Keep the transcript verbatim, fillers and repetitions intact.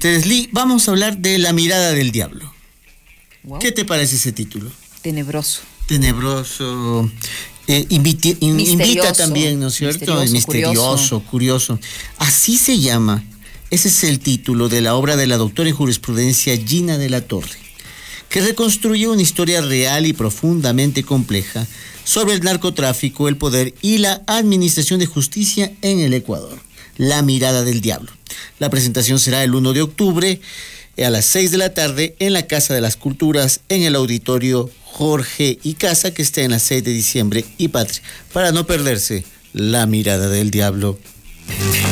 ustedes. Lee, vamos a hablar de La mirada del diablo. Wow. ¿Qué te parece ese título? Tenebroso. Tenebroso. Eh, inviti- in- invita también, ¿no es cierto? Misterioso, Misterioso, curioso. Así se llama. Ese es el título de la obra de la doctora en jurisprudencia Gina de la Torre, que reconstruye una historia real y profundamente compleja sobre el narcotráfico, el poder y la administración de justicia en el Ecuador. La mirada del diablo. La presentación será el primero de octubre a las seis de la tarde en la Casa de las Culturas, en el auditorio Jorge y Casa, que está en la seis de diciembre y Patria, para no perderse La mirada del diablo.